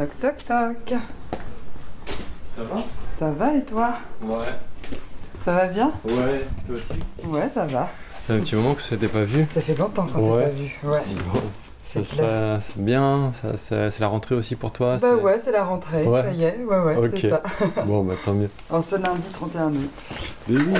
Toc toc toc. Ça va? Ça va et toi? Ouais. Ça va bien? Ouais, toi aussi? Ouais, ça va. Ça fait un petit moment que ça t'était pas vu. Ça fait longtemps qu'on s'est pas vu. Ouais. Bon, C'est clair. c'est bien, c'est la rentrée aussi pour toi? Bah ouais, c'est la rentrée, Ouais. ça y est, ouais, Ok. c'est ça. Bon, bah tant mieux. En ce lundi 31 août. Mais oui.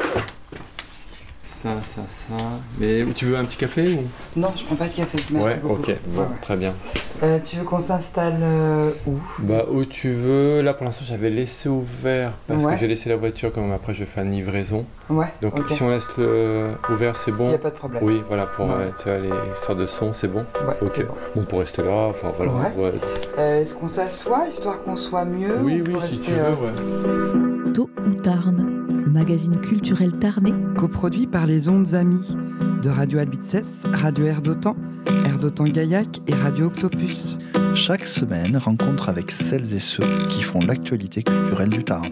Ça. Mais tu veux un petit café ou? Non, je prends pas de café, merci Ouais, beaucoup. ok, bon, Ouais. très bien. Tu veux qu'on s'installe où? Bah où tu veux, là pour l'instant j'avais laissé ouvert parce Ouais. que j'ai laissé la voiture comme après je fais une livraison. Ouais, Donc ok. si on laisse ouvert c'est S'il bon? y a pas de problème. Oui, voilà, pour Ouais. tu vois, les histoires de son, c'est bon? Ouais, Ok. c'est bon. Bon, pour rester là, enfin voilà. Ouais. Est-ce qu'on s'assoit, histoire qu'on soit mieux? Oui, ou oui, pour si rester, tu veux, ouais. Tôt ou Tarn, le magazine culturel tarnais. Coproduit par les Ondes Amies de Radio Albizès, Radio Air d'Otan Gaillac et Radio Octopus. Chaque semaine, rencontre avec celles et ceux qui font l'actualité culturelle du Tarn.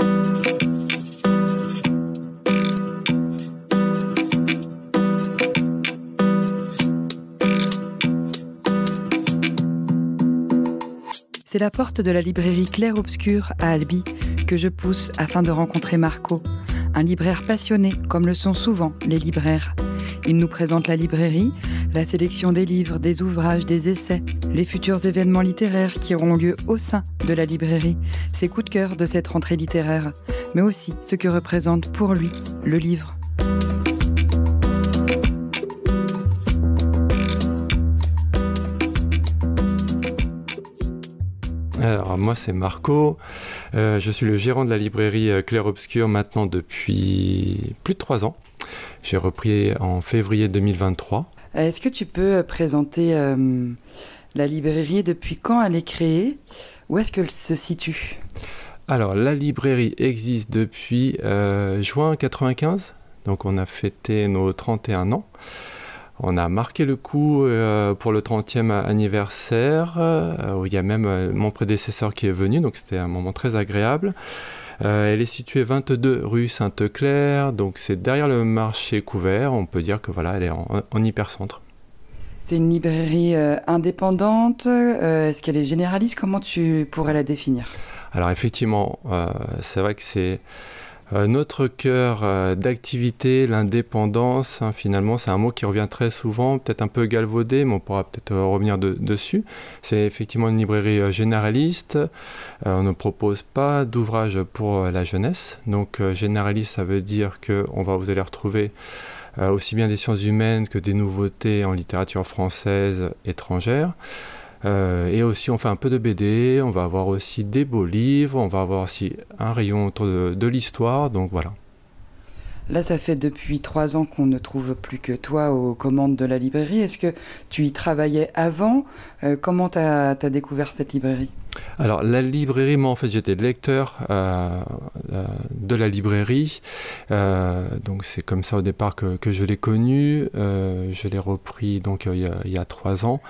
C'est la porte de la librairie Clair Obscur à Albi que je pousse afin de rencontrer Marco, un libraire passionné comme le sont souvent les libraires. Il nous présente la librairie, la sélection des livres, des ouvrages, des essais, les futurs événements littéraires qui auront lieu au sein de la librairie, ses coups de cœur de cette rentrée littéraire, mais aussi ce que représente pour lui le livre. Alors moi c'est Marco, je suis le gérant de la librairie Clair Obscur maintenant depuis plus de 3 ans. J'ai repris en février 2023. Est-ce que tu peux présenter la librairie, depuis quand elle est créée? Où est-ce qu'elle se situe? Alors la librairie existe depuis juin 95, donc on a fêté nos 31 ans. On a marqué le coup pour le 30e anniversaire, où il y a même mon prédécesseur qui est venu, donc c'était un moment très agréable. Elle est située 22 rue Sainte-Claire, donc c'est derrière le marché couvert, on peut dire que voilà, elle est en hypercentre. C'est une librairie indépendante, est-ce qu'elle est généraliste? Comment tu pourrais la définir? Alors effectivement, c'est vrai que c'est notre cœur d'activité, l'indépendance, hein, finalement c'est un mot qui revient très souvent, peut-être un peu galvaudé, mais on pourra peut-être revenir dessus. C'est effectivement une librairie généraliste, on ne propose pas d'ouvrage pour la jeunesse, donc généraliste ça veut dire que vous allez retrouver aussi bien des sciences humaines que des nouveautés en littérature française étrangère. Et aussi on fait un peu de BD, on va avoir aussi des beaux livres, on va avoir aussi un rayon autour de l'histoire, donc voilà. Là, ça fait depuis 3 ans qu'on ne trouve plus que toi aux commandes de la librairie. Est-ce que tu y travaillais avant? Comment t'as découvert cette librairie? Alors la librairie, moi en fait j'étais lecteur de la librairie, donc c'est comme ça au départ que je l'ai connue, je l'ai repris donc il y a 3 ans.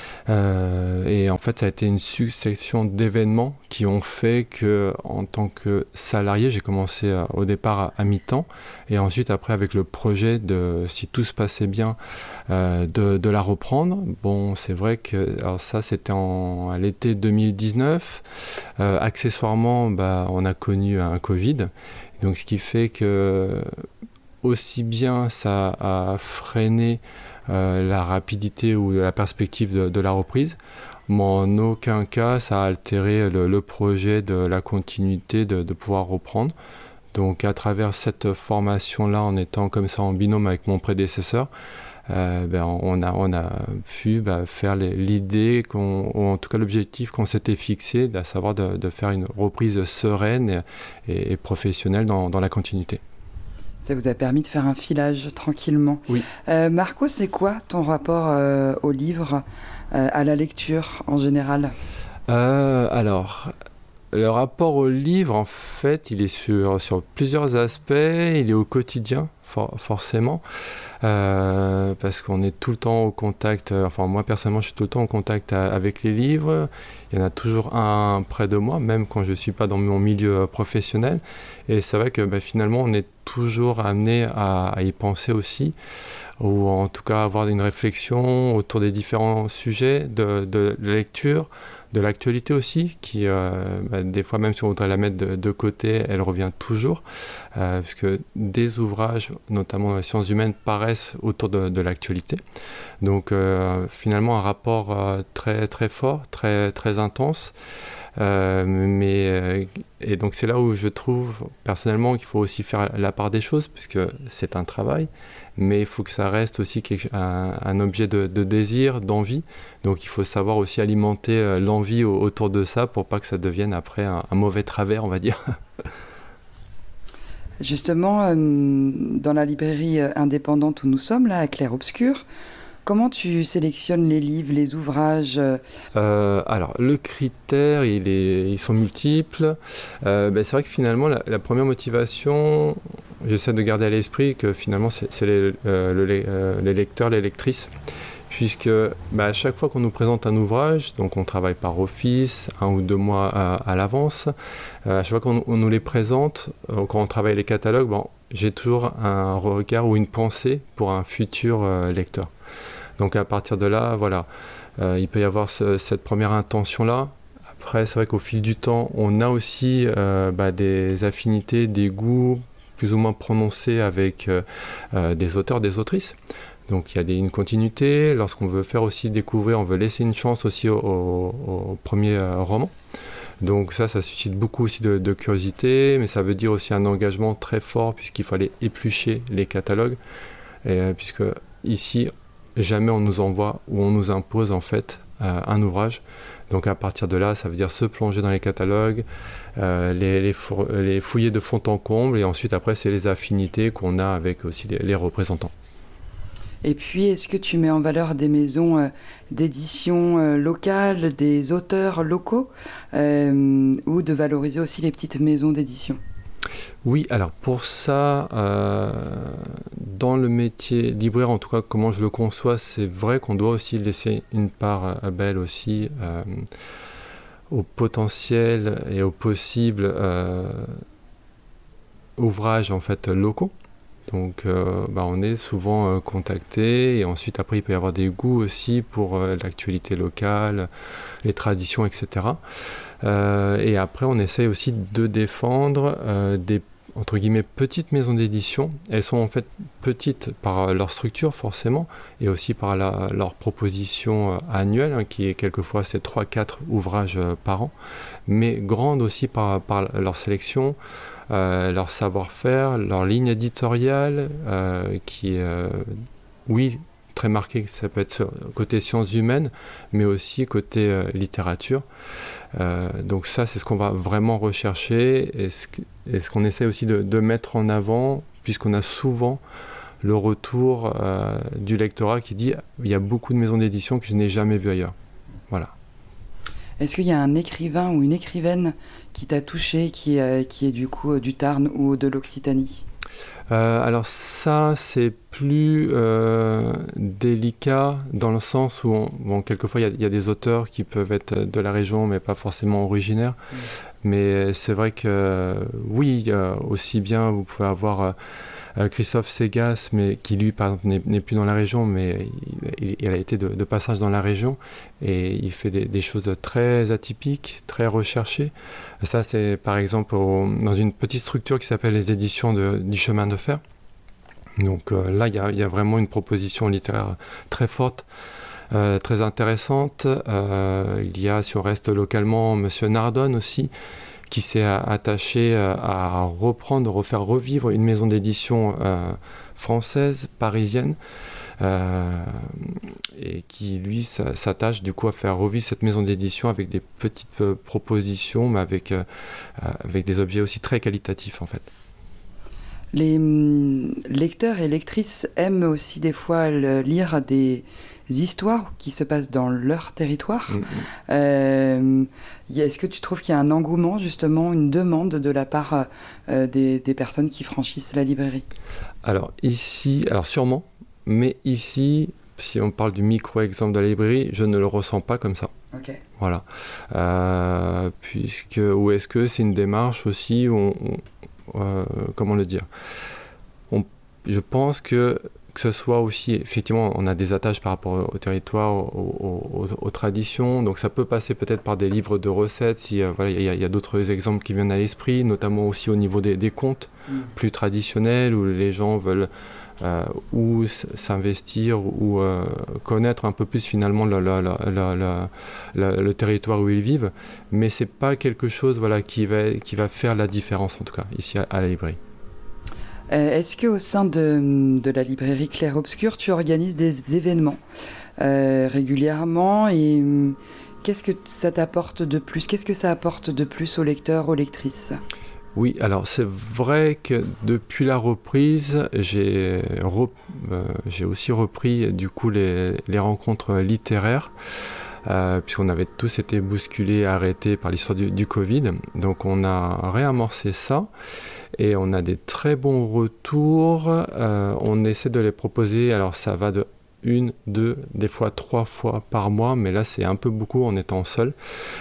Et en fait ça a été une succession d'événements qui ont fait que en tant que salarié j'ai commencé au départ à mi-temps et ensuite après avec le projet de, si tout se passait bien, de la reprendre. Bon, c'est vrai que alors ça c'était à l'été 2019, accessoirement on a connu un Covid, donc ce qui fait que aussi bien ça a freiné la rapidité ou la perspective de la reprise, mais en aucun cas ça a altéré le projet de la continuité de pouvoir reprendre. Donc à travers cette formation-là, en étant comme ça en binôme avec mon prédécesseur, on a pu faire l'idée, ou en tout cas l'objectif qu'on s'était fixé, à savoir de faire une reprise sereine et professionnelle dans la continuité. Ça vous a permis de faire un filage tranquillement. Oui. Marco, c'est quoi ton rapport au livre, à la lecture en général? Alors, le rapport au livre, en fait, il est sur plusieurs aspects. Il est au quotidien, forcément, parce qu'on est tout le temps au contact. Enfin, moi, personnellement, je suis tout le temps en contact avec les livres. Il y en a toujours un près de moi, même quand je ne suis pas dans mon milieu professionnel. Et c'est vrai que finalement, on est toujours amené à y penser aussi, ou en tout cas avoir une réflexion autour des différents sujets de lecture, de l'actualité aussi, qui des fois même si on voudrait la mettre de côté, elle revient toujours, puisque des ouvrages, notamment dans les sciences humaines, paraissent autour de l'actualité. Donc finalement un rapport très, très fort, très, très intense. Et donc c'est là où je trouve personnellement qu'il faut aussi faire la part des choses, puisque c'est un travail, mais il faut que ça reste aussi un objet de désir, d'envie. Donc il faut savoir aussi alimenter l'envie autour de ça pour pas que ça devienne après un mauvais travers, on va dire. Justement, dans la librairie indépendante où nous sommes, là, à Clair Obscur, comment tu sélectionnes les livres, les ouvrages ? Alors, le critère, ils sont multiples. C'est vrai que finalement, la première motivation, j'essaie de garder à l'esprit que finalement, c'est les lecteurs, les lectrices. Puisque à chaque fois qu'on nous présente un ouvrage, donc on travaille par office, 1 ou 2 mois à l'avance, à chaque fois qu'on nous les présente, quand on travaille les catalogues, j'ai toujours un regard ou une pensée pour un futur lecteur. Donc à partir de là, voilà, il peut y avoir cette première intention-là. Après, c'est vrai qu'au fil du temps, on a aussi des affinités, des goûts plus ou moins prononcés avec des auteurs, des autrices. Donc il y a une continuité. Lorsqu'on veut faire aussi découvrir, on veut laisser une chance aussi au premier roman. Donc ça suscite beaucoup aussi de curiosité, mais ça veut dire aussi un engagement très fort puisqu'il fallait éplucher les catalogues. Puisque ici, jamais on nous envoie ou on nous impose en fait un ouvrage. Donc à partir de là, ça veut dire se plonger dans les catalogues, les fouiller de fond en comble, et ensuite après c'est les affinités qu'on a avec aussi les représentants. Et puis, est-ce que tu mets en valeur des maisons d'édition locales, des auteurs locaux, ou de valoriser aussi les petites maisons d'édition ? Oui, alors pour ça, dans le métier libraire, en tout cas comment je le conçois, c'est vrai qu'on doit aussi laisser une part belle aussi au potentiel et aux possibles ouvrages en fait locaux. Donc on est souvent contacté, et ensuite après il peut y avoir des goûts aussi pour l'actualité locale, les traditions, etc. Et après on essaye aussi de défendre des entre guillemets petites maisons d'édition. Elles sont en fait petites par leur structure forcément, et aussi par leur proposition annuelle, qui est quelquefois c'est 3-4 ouvrages par an, mais grandes aussi par leur sélection, leur savoir-faire, leur ligne éditoriale qui est, oui, très marquée. Ça peut être côté sciences humaines, mais aussi côté littérature. Donc ça, c'est ce qu'on va vraiment rechercher, et ce qu'on essaie aussi de mettre en avant, puisqu'on a souvent le retour du lectorat qui dit il y a beaucoup de maisons d'édition que je n'ai jamais vues ailleurs. Voilà. Est-ce qu'il y a un écrivain ou une écrivaine qui t'a touché, qui est du coup du Tarn ou de l'Occitanie ? Alors ça, c'est plus délicat dans le sens où, quelquefois, il y a des auteurs qui peuvent être de la région, mais pas forcément originaires. Mais c'est vrai que, oui, aussi bien, vous pouvez avoir Christophe Segas, mais qui lui, par exemple, n'est plus dans la région, mais il a été de passage dans la région, et il fait des choses très atypiques, très recherchées. Ça, c'est par exemple dans une petite structure qui s'appelle les éditions du chemin de fer. Donc là, il y a vraiment une proposition littéraire très forte, très intéressante. Il y a, si on reste localement, Monsieur Nardone aussi, qui s'est attaché à refaire revivre une maison d'édition française, parisienne, et qui, lui, s'attache du coup à faire revivre cette maison d'édition avec des petites propositions, mais avec des objets aussi très qualitatifs, en fait. Les lecteurs et lectrices aiment aussi des fois lire des histoires qui se passent dans leur territoire. Est-ce que tu trouves qu'il y a un engouement, justement, une demande de la part des personnes qui franchissent la librairie ? Alors sûrement, mais ici, si on parle du micro-exemple de la librairie, je ne le ressens pas comme ça. Okay. Voilà. Ou est-ce que c'est une démarche aussi où comment le dire ? Je pense que que ce soit aussi, effectivement, on a des attaches par rapport au territoire, aux traditions, donc ça peut passer peut-être par des livres de recettes, si voilà, il y a d'autres exemples qui viennent à l'esprit, notamment aussi au niveau des contes plus traditionnels, où les gens veulent ou s'investir ou connaître un peu plus finalement le territoire où ils vivent, mais c'est pas quelque chose voilà, qui va faire la différence, en tout cas, ici à la librairie. Est-ce qu'au sein de la librairie Clair Obscur, tu organises des événements régulièrement, et qu'est-ce que ça t'apporte de plus? Qu'est-ce que ça apporte de plus aux lecteurs, aux lectrices? Oui, alors c'est vrai que depuis la reprise, j'ai aussi repris du coup les rencontres littéraires, puisqu'on avait tous été bousculés, arrêtés par l'histoire du Covid. Donc on a réamorcé ça et on a des très bons retours. On essaie de les proposer, alors ça va de 1, 2, des fois 3 fois par mois, mais là c'est un peu beaucoup en étant seul.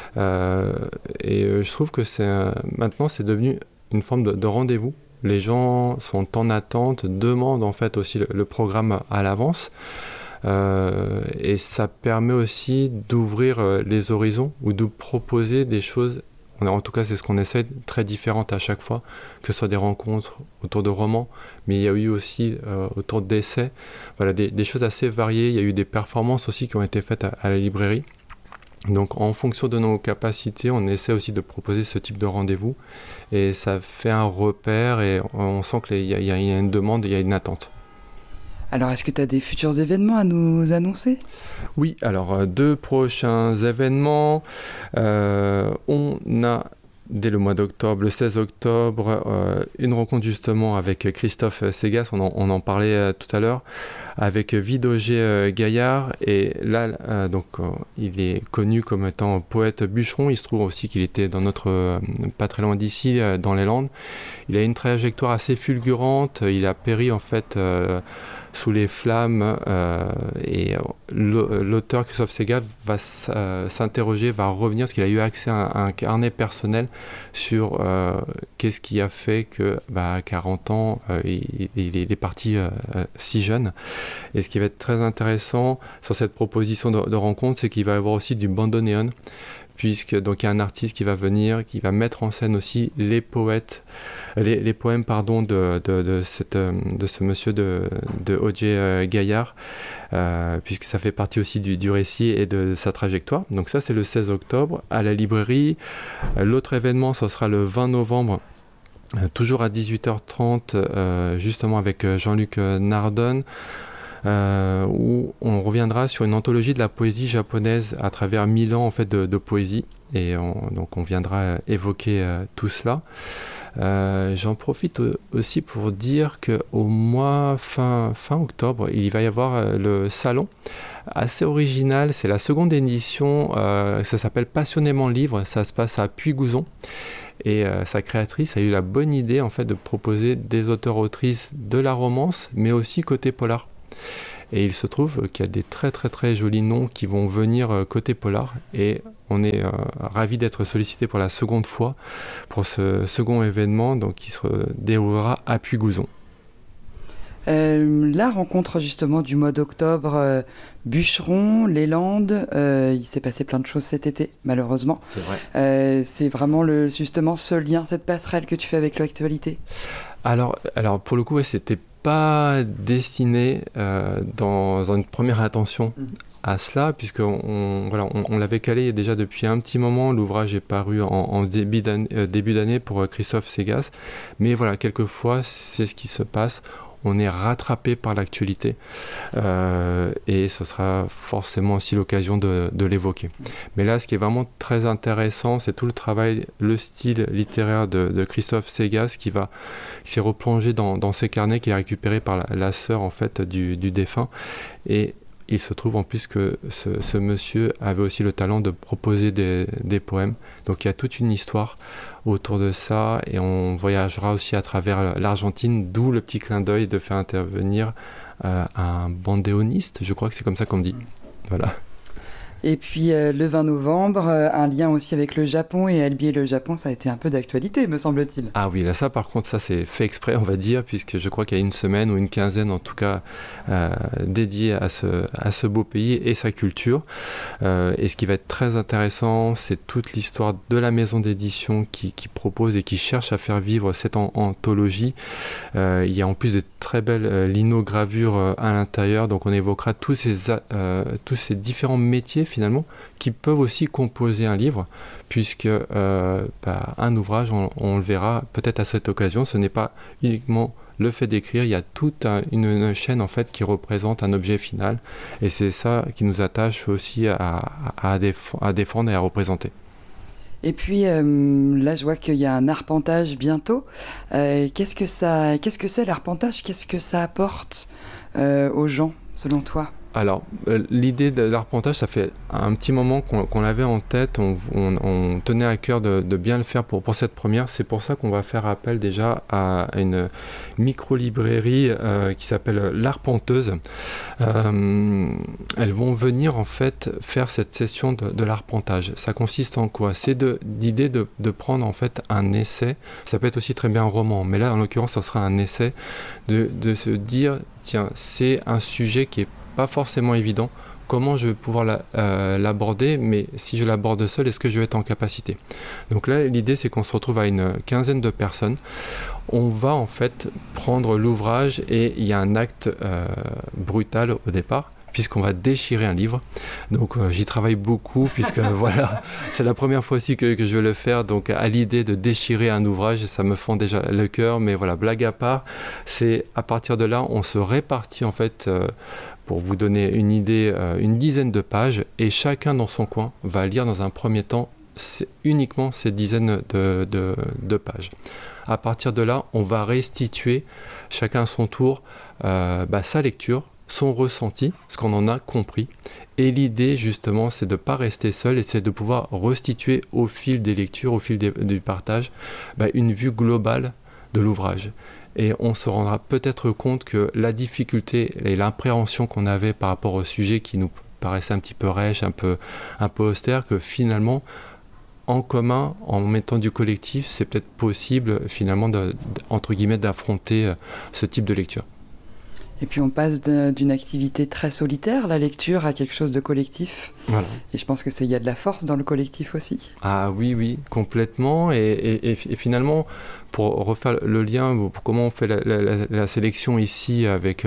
Je trouve que maintenant c'est devenu une forme de rendez-vous. Les gens sont en attente, demandent en fait aussi le programme à l'avance. Et ça permet aussi d'ouvrir les horizons ou de proposer des choses. En tout cas, c'est ce qu'on essaie, très différentes à chaque fois, que ce soit des rencontres autour de romans, mais il y a eu aussi autour d'essais, voilà, des choses assez variées. Il y a eu des performances aussi qui ont été faites à la librairie. Donc en fonction de nos capacités, on essaie aussi de proposer ce type de rendez-vous, et ça fait un repère, et on sent qu'il y a une demande, il y a une attente. Alors, est-ce que tu as des futurs événements à nous annoncer ? Oui, alors 2 prochains événements. On a, dès le mois d'octobre, le 16 octobre, une rencontre justement avec Christophe Segas, on en parlait tout à l'heure, avec Vidogé Gaillard. Et là, il est connu comme étant poète bûcheron. Il se trouve aussi qu'il était dans notre, pas très loin d'ici, dans les Landes. Il a une trajectoire assez fulgurante. Il a péri en fait sous les flammes, et l'auteur Christophe Segas va s'interroger, va revenir, parce qu'il a eu accès à un carnet personnel sur qu'est-ce qui a fait que à 40 ans il est parti si jeune. Et ce qui va être très intéressant sur cette proposition de rencontre, c'est qu'il va y avoir aussi du bandoneon, puisque donc il y a un artiste qui va venir, qui va mettre en scène aussi les poèmes de ce monsieur de O.J. Gaillard, puisque ça fait partie aussi du récit et de sa trajectoire. Donc ça, c'est le 16 octobre à la librairie. L'autre événement, ce sera le 20 novembre, toujours à 18h30, justement avec Jean-Luc Nardone, où on reviendra sur une anthologie de la poésie japonaise à travers 1000 ans en fait de poésie, et donc on viendra évoquer tout cela. J'en profite aussi pour dire qu'au mois fin octobre, il va y avoir le salon assez original. C'est la seconde édition, ça s'appelle Passionnément Livre, ça se passe à Puygouzon. Et sa créatrice a eu la bonne idée en fait de proposer des auteurs-autrices de la romance, mais aussi côté polar. Et il se trouve qu'il y a des très très très jolis noms qui vont venir côté polar, et on est ravis d'être sollicités pour la seconde fois pour ce second événement, donc qui se déroulera à Puygouzon. La rencontre justement du mois d'octobre, Bûcheron, les Landes, il s'est passé plein de choses cet été, malheureusement. C'est vrai. C'est vraiment justement ce lien, cette passerelle que tu fais avec l'actualité. Alors pour le coup, ouais, c'était pas destiné dans une première attention à cela, puisqu'on l'avait calé déjà depuis un petit moment. L'ouvrage est paru en début d'année pour Christophe Segas, mais voilà, quelquefois c'est ce qui se passe. On est rattrapé par l'actualité, et ce sera forcément aussi l'occasion de l'évoquer. Mais là, ce qui est vraiment très intéressant, c'est tout le travail, le style littéraire de Christophe Segas qui s'est replongé dans ses carnets qu'il a récupéré par la sœur en fait du défunt. Et il se trouve en plus que ce monsieur avait aussi le talent de proposer des poèmes. Donc il y a toute une histoire autour de ça, et on voyagera aussi à travers l'Argentine, d'où le petit clin d'œil de faire intervenir un bandéoniste, je crois que c'est comme ça qu'on dit. Voilà. Et puis le 20 novembre, un lien aussi avec le Japon, et Albi et le Japon, ça a été un peu d'actualité, me semble-t-il. Ah oui, là ça par contre, ça c'est fait exprès, on va dire, puisque je crois qu'il y a une semaine ou une quinzaine en tout cas dédiée à ce beau pays et sa culture. Et ce qui va être très intéressant, c'est toute l'histoire de la maison d'édition qui propose et qui cherche à faire vivre cette anthologie. Il y a en plus de très belles linogravures à l'intérieur, donc on évoquera tous ces différents métiers finalement qui peuvent aussi composer un livre, puisque un ouvrage, on le verra peut-être à cette occasion, ce n'est pas uniquement le fait d'écrire, il y a toute une chaîne en fait qui représente un objet final, et c'est ça qui nous attache aussi à défendre et à représenter. Et puis là, je vois qu'il y a un arpentage bientôt. Qu'est-ce que c'est l'arpentage ? Qu'est-ce que ça apporte aux gens, selon toi ? Alors, l'idée de l'arpentage, ça fait un petit moment qu'on l'avait en tête, on tenait à cœur de bien le faire pour cette première. C'est pour ça qu'on va faire appel déjà à une micro-librairie qui s'appelle l'Arpenteuse. Elles vont venir en fait faire cette session de l'arpentage. Ça consiste en quoi ? C'est l'idée de prendre en fait un essai, ça peut être aussi très bien un roman, mais là en l'occurrence ça sera un essai, de se dire, tiens, c'est un sujet qui est pas forcément évident, comment je vais pouvoir l'aborder, mais si je l'aborde seul, est-ce que je vais être en capacité ? Donc là, l'idée, c'est qu'on se retrouve à une quinzaine de personnes. On va en fait prendre l'ouvrage et il y a un acte brutal au départ, puisqu'on va déchirer un livre. Donc j'y travaille beaucoup, puisque voilà, c'est la première fois aussi que je vais le faire. Donc à l'idée de déchirer un ouvrage, ça me fend déjà le cœur. Mais voilà, blague à part, c'est à partir de là, on se répartit en fait, pour vous donner une idée, une dizaine de pages, et chacun dans son coin va lire dans un premier temps uniquement ces dizaines de pages. À partir de là, on va restituer chacun à son tour sa lecture, son ressenti, ce qu'on en a compris. Et l'idée justement, c'est de ne pas rester seul, et c'est de pouvoir restituer au fil des lectures, au fil du partage, une vue globale de l'ouvrage. Et on se rendra peut-être compte que la difficulté et l'appréhension qu'on avait par rapport au sujet qui nous paraissait un petit peu rêche, un peu austère, que finalement, en commun, en mettant du collectif, c'est peut-être possible finalement entre guillemets d'affronter ce type de lecture. Et puis on passe d'une activité très solitaire, la lecture, à quelque chose de collectif. Voilà. Et je pense qu'il y a de la force dans le collectif aussi. Ah oui, complètement. Et finalement, pour refaire le lien, pour comment on fait la sélection ici avec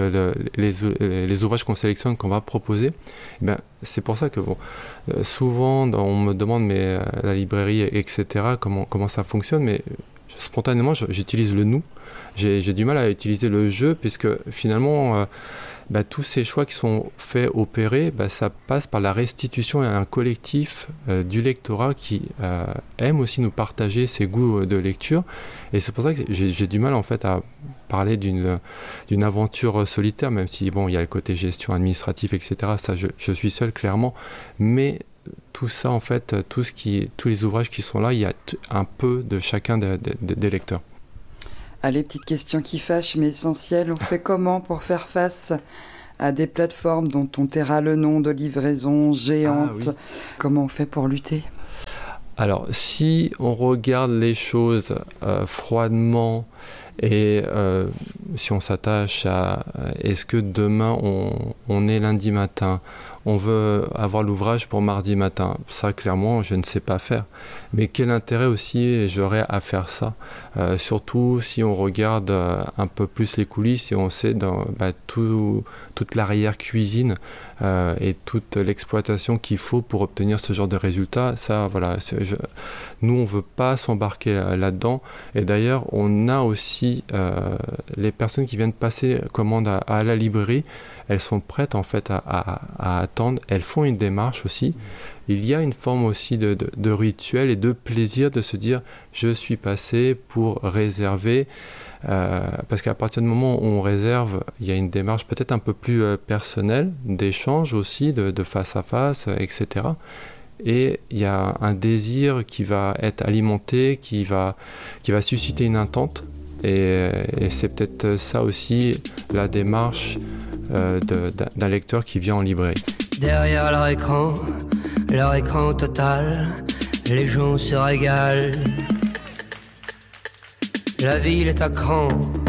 les ouvrages qu'on sélectionne, qu'on va proposer, c'est pour ça que souvent on me demande mais la librairie, etc., comment ça fonctionne, mais spontanément j'utilise le nous. J'ai du mal à utiliser le je, puisque finalement tous ces choix qui sont faits, opérés, ça passe par la restitution à un collectif du lectorat qui aime aussi nous partager ses goûts de lecture. Et c'est pour ça que j'ai du mal en fait à parler d'une aventure solitaire, même si il y a le côté gestion administrative, etc. Ça, je suis seul clairement, mais tout ça en fait, tous les ouvrages qui sont là, il y a un peu de chacun des lecteurs. Allez, petite question qui fâche mais essentielle, on fait comment pour faire face à des plateformes dont on taira le nom de livraison géante ? Comment on fait pour lutter ? Alors, si on regarde les choses froidement, et si on s'attache à est-ce que demain on est lundi matin, on veut avoir l'ouvrage pour mardi matin, ça clairement je ne sais pas faire. Mais quel intérêt aussi j'aurais à faire ça, surtout si on regarde un peu plus les coulisses et on sait toute l'arrière-cuisine et toute l'exploitation qu'il faut pour obtenir ce genre de résultats. Ça, voilà, nous on ne veut pas s'embarquer là-dedans. Et d'ailleurs on a aussi les personnes qui viennent passer commande à la librairie, elles sont prêtes en fait à attendre, elles font une démarche aussi. Il y a une forme aussi de rituel et de plaisir de se dire je suis passé pour réserver, parce qu'à partir du moment où on réserve, il y a une démarche peut-être un peu plus personnelle, d'échange aussi, de face à face, etc. Et il y a un désir qui va être alimenté, qui va susciter une attente. Et c'est peut-être ça aussi la démarche d'un lecteur qui vient en librairie. Derrière leur écran, leur écran total, les gens se régalent. La ville est à cran,